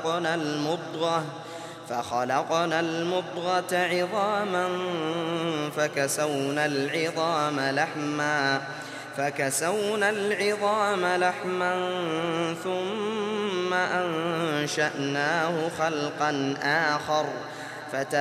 فخلقنا المضغة عظاما فكسونا العظام لحما ثم أنشأناه خلقا آخر